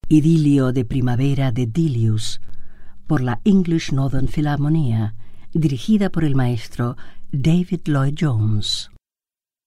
Idilio de primavera de Delius, por la English Northern Philharmonia, dirigida por el maestro David Lloyd Jones.